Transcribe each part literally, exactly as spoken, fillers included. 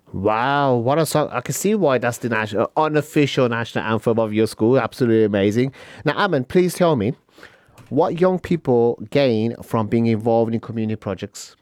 Wow, what a song. I can see why that's the national, unofficial national anthem of your school. Absolutely amazing. Now, Aman, please tell me what young people gain from being involved in community projects.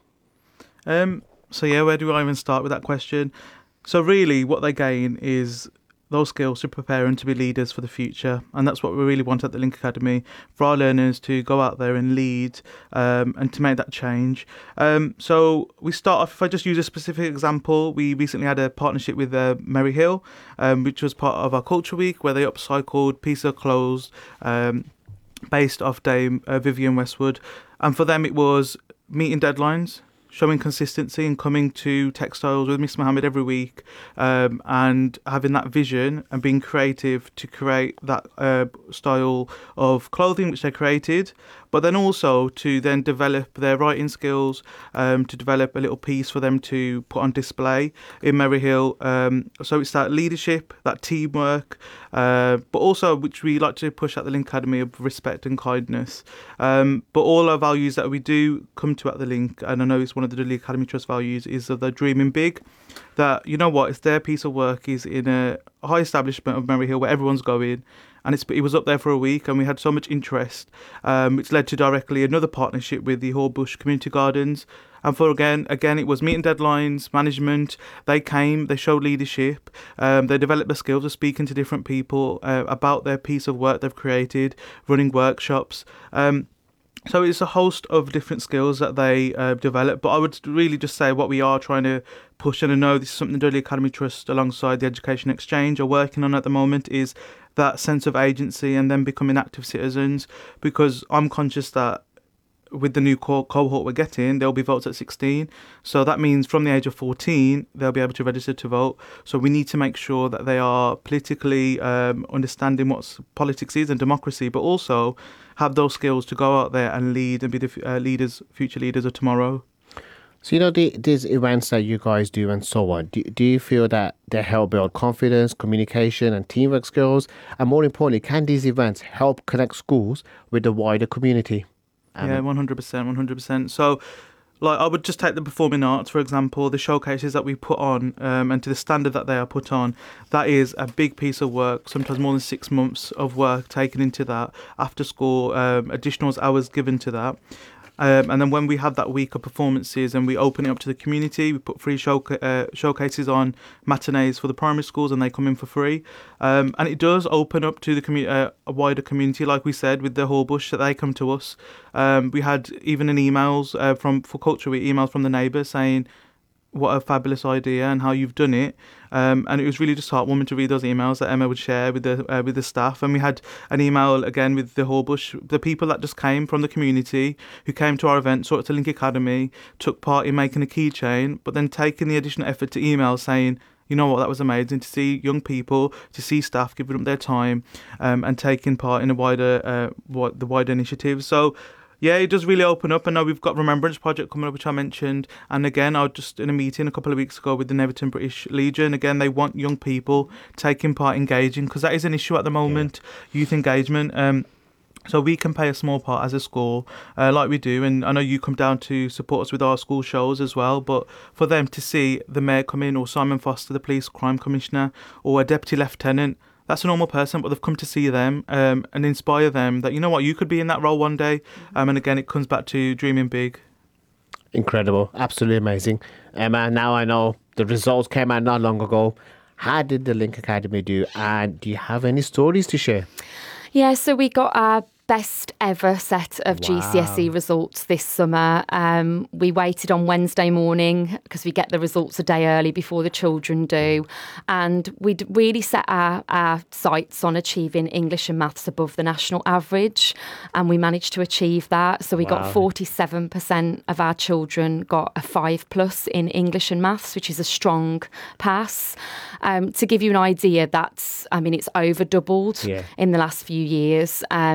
Um, so yeah, where do I even start with that question? So really, what they gain is those skills to prepare them to be leaders for the future, and that's what we really want at the Link Academy, for our learners to go out there and lead, um, and to make that change. Um, so we start off, if I just use a specific example, we recently had a partnership with uh, Merry Hill, um, which was part of our Culture Week, where they upcycled pieces of clothes um, based off Dame uh, Vivienne Westwood, and for them it was meeting deadlines, showing consistency and coming to textiles with Miss Mohammed every week, um, and having that vision and being creative to create that uh, style of clothing which they created, but then also to then develop their writing skills, um, to develop a little piece for them to put on display in Merry Hill. Um, so it's that leadership, that teamwork, uh, but also which we like to push at the Link Academy of respect and kindness. Um, but all our values that we do come to at the Link, and I know it's one of the Link Academy Trust values, is of the dreaming big. That, you know what, it's their piece of work is in a high establishment of Merry Hill where everyone's going, and it's, it was up there for a week, and we had so much interest, um, which led to directly another partnership with the Horbush Community Gardens. And for again, again, it was meeting deadlines, management. They came, they showed leadership, um, they developed the skills of speaking to different people uh, about their piece of work they've created, running workshops. Um, So it's a host of different skills that they uh, develop. But I would really just say what we are trying to push, and I know this is something the Dudley Academy Trust alongside the Education Exchange are working on at the moment, is that sense of agency and then becoming active citizens. Because I'm conscious that with the new co- cohort we're getting, there'll be votes at sixteen. So that means from the age of fourteen, they'll be able to register to vote. So we need to make sure that they are politically um, understanding what politics is and democracy, but also have those skills to go out there and lead and be the uh, leaders, future leaders of tomorrow. So, you know, the, these events that you guys do and so on, do, do you feel that they help build confidence, communication and teamwork skills? And more importantly, can these events help connect schools with the wider community? Um, Yeah, one hundred percent, one hundred percent. So, like, I would just take the performing arts, for example, the showcases that we put on, um, and to the standard that they are put on, that is a big piece of work, sometimes more than six months of work taken into that, after school, um, additional hours given to that. Um, and then when we have that week of performances and we open it up to the community, we put free show, uh, showcases on matinees for the primary schools, and they come in for free. Um, and it does open up to the commu- uh, a wider community, like we said, with the Horbush, that they come to us. Um, we had even an emails uh, from for Culture Week, emails from the neighbours saying, what a fabulous idea and how you've done it. Um, and it was really just heartwarming to read those emails that Emma would share with the uh, with the staff. And we had an email again with the Horbush, the people that just came from the community, who came to our event, saw it to Link Academy, took part in making a keychain, but then taking the additional effort to email saying, you know what, that was amazing to see young people, to see staff giving up their time, um, and taking part in a wider uh, what the wider initiative. So yeah, it does really open up. And now we've got Remembrance Project coming up, which I mentioned. And again, I was just in a meeting a couple of weeks ago with the Neverton British Legion. Again, they want young people taking part, engaging, because that is an issue at the moment, yeah. Youth engagement. Um, so we can play a small part as a school, uh, like we do. And I know you come down to support us with our school shows as well. But for them to see the mayor come in, or Simon Foster, the police crime commissioner, or a deputy lieutenant, that's a normal person, but they've come to see them um, and inspire them that, you know what, you could be in that role one day. Um, and again, it comes back to dreaming big. Incredible. Absolutely amazing. Emma, now I know the results came out not long ago. How did the Link Academy do? And do you have any stories to share? Yeah, so we got our best ever set of Wow. G C S E results this summer. Um, we waited on Wednesday morning because we get the results a day early before the children do. And we'd really set our, our sights on achieving English and maths above the national average. And we managed to achieve that. So we Wow. got forty-seven percent of our children got a five plus in English and maths, which is a strong pass. Um, to give you an idea, that's, I mean, it's over doubled Yeah. in the last few years. Um,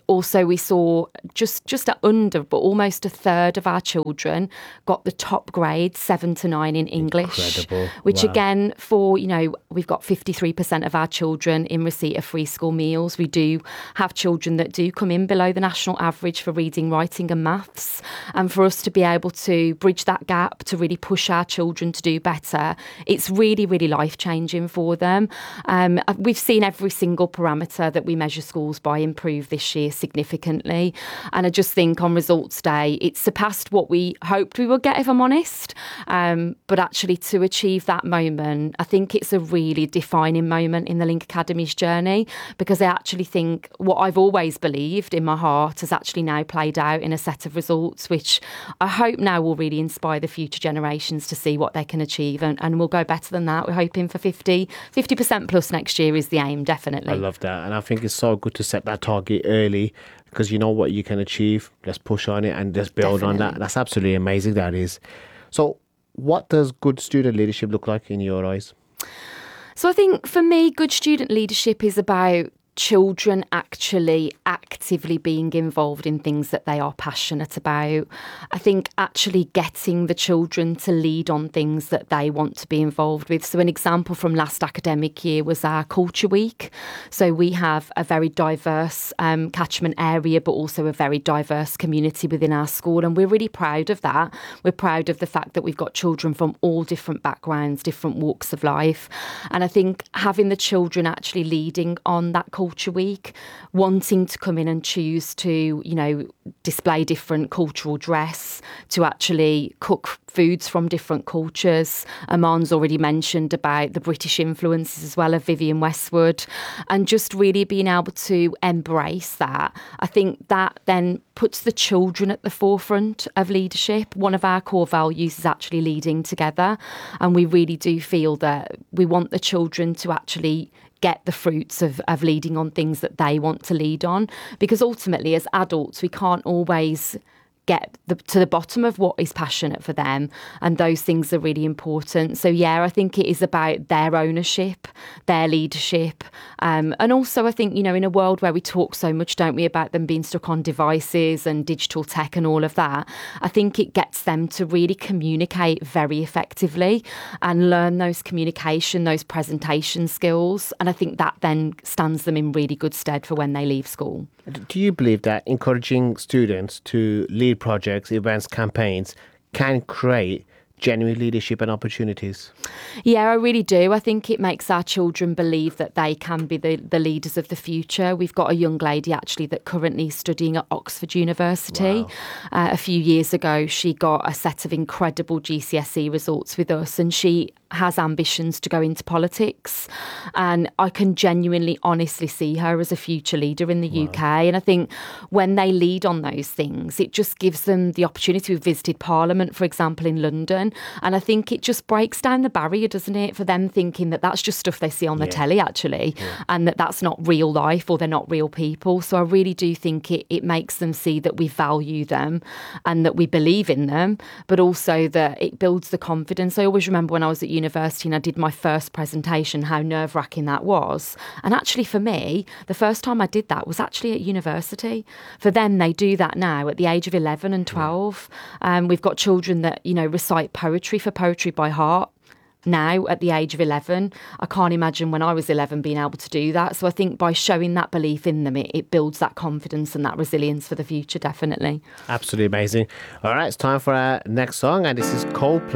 also we saw just, just at under, but almost a third of our children got the top grade, seven to nine in English. Incredible. Which Wow. again, for, you know, we've got fifty-three percent of our children in receipt of free school meals. We do have children that do come in below the national average for reading, writing and maths. And for us to be able to bridge that gap, to really push our children to do better, it's really, really life-changing for them. Um, we've seen every single parameter that we measure schools by improve this year significantly. And I just think on results day, it surpassed what we hoped we would get, if I'm honest. Um, but actually to achieve that moment, I think it's a really defining moment in the Link Academy's journey, because I actually think what I've always believed in my heart has actually now played out in a set of results, which I hope now will really inspire the future generations to see what they can achieve, and, and we'll go better than that. We're hoping for fifty, fifty percent plus next year is the aim, definitely. I love that. And I think it's so good to set that target early, because you know what you can achieve. Let's push on it and just build on that. Definitely. That's absolutely amazing, that is. So what does good student leadership look like in your eyes? So I think for me, good student leadership is about children actually actively being involved in things that they are passionate about. I think actually getting the children to lead on things that they want to be involved with. So an example from last academic year was our Culture Week. So we have a very diverse um, catchment area, but also a very diverse community within our school. And we're really proud of that. We're proud of the fact that we've got children from all different backgrounds, different walks of life. And I think having the children actually leading on that culture Culture Week, wanting to come in and choose to, you know, display different cultural dress, to actually cook foods from different cultures. Aman's already mentioned about the British influences as well of Vivienne Westwood, and just really being able to embrace that. I think that then puts the children at the forefront of leadership. One of our core values is actually leading together, and we really do feel that we want the children to actually get the fruits of, of leading on things that they want to lead on, because ultimately as adults we can't always get the, to the bottom of what is passionate for them, and those things are really important. So yeah, I think it is about their ownership, their leadership, um, and also I think, you know, in a world where we talk so much, don't we, about them being stuck on devices and digital tech and all of that, I think it gets them to really communicate very effectively and learn those communication, those presentation skills, and I think that then stands them in really good stead for when they leave school. Do you believe that encouraging students to lead projects, events, campaigns can create genuine leadership and opportunities? Yeah, I really do. I think it makes our children believe that they can be the, the leaders of the future. We've got a young lady actually that currently is studying at Oxford University. Wow. Uh, a few years ago, she got a set of incredible G C S E results with us, and she has ambitions to go into politics, and I can genuinely honestly see her as a future leader in the wow. U K. And I think when they lead on those things, it just gives them the opportunity. We've visited Parliament, for example, in London, and I think it just breaks down the barrier, doesn't it, for them thinking that that's just stuff they see on the yeah. telly actually, yeah. and that that's not real life or they're not real people. So I really do think it, it makes them see that we value them and that we believe in them, but also that it builds the confidence. I always remember when I was at university and I did my first presentation, how nerve-wracking that was. And actually for me, the first time I did that was actually at university. For them, they do that now at the age of eleven and twelve. Um, we've got children that, you know, recite poetry for Poetry by Heart now at the age of eleven. I can't imagine when I was eleven being able to do that. So I think by showing that belief in them, it, it builds that confidence and that resilience for the future, definitely. Absolutely amazing. All right, it's time for our next song, and this is Coldplay.